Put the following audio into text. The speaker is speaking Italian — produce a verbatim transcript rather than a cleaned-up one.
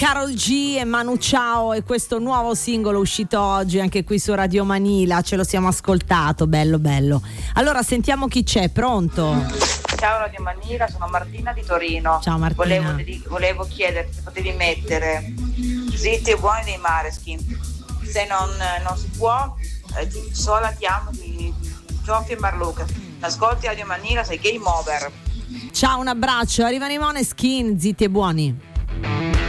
Karol G e Manu Chao e questo nuovo singolo uscito oggi anche qui su Radio Manila, ce lo siamo ascoltato, bello bello. Allora sentiamo chi c'è, pronto? Ciao Radio Manila, sono Martina di Torino. Ciao Martina. Volevo, volevo chiederti se potevi mettere Zitti e buoni dei Maneskin. Se non, non si può, eh, sola ti amo di Gioffì e Marluca. Ascolti Radio Manila, sei game over. Ciao, un abbraccio, arrivano i Måneskin, zitti e buoni.